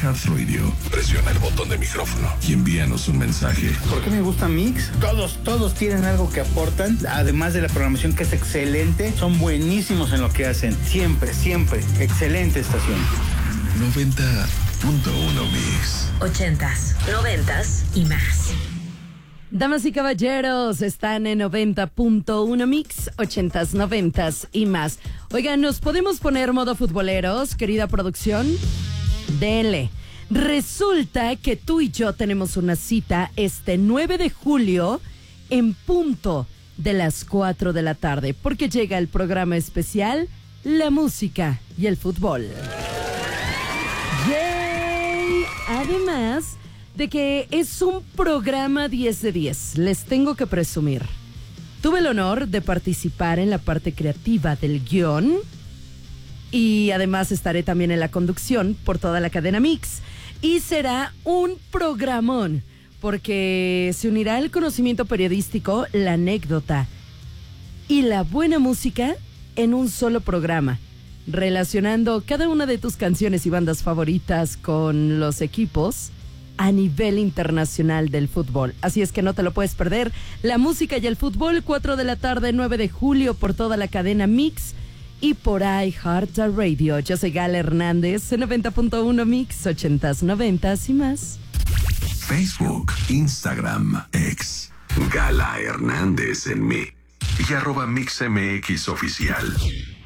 iHeartRadio. Presiona el botón de micrófono y envíanos un mensaje. ¿Por qué me gusta Mix? Todos tienen algo que aportan, además de la programación que es excelente, son buenísimos en lo que hacen. Siempre, excelente estación. 90.1 Mix. 80s, 90s y más. Damas y caballeros, están en 90.1 Mix, 80s, 90s y más. Oigan, ¿nos podemos poner modo futboleros, querida producción? Denle. Resulta que tú y yo tenemos una cita este 9 de julio en punto de las 4 de la tarde, porque llega el programa especial La Música y el Fútbol. ¡Yay! Además de que es un programa 10 de 10, les tengo que presumir. Tuve el honor de participar en la parte creativa del guión y además estaré también en la conducción por toda la cadena Mix. Y será un programón, porque se unirá el conocimiento periodístico, la anécdota y la buena música en un solo programa, relacionando cada una de tus canciones y bandas favoritas con los equipos a nivel internacional del fútbol. Así es que no te lo puedes perder. La música y el fútbol, 4 de la tarde, 9 de julio, por toda la cadena Mix y por iHeartRadio. Yo soy Gala Hernández, 90.1 Mix, 80s, 90s y más. Facebook, Instagram, X. Gala Hernández en mí. Y @MixMX Oficial.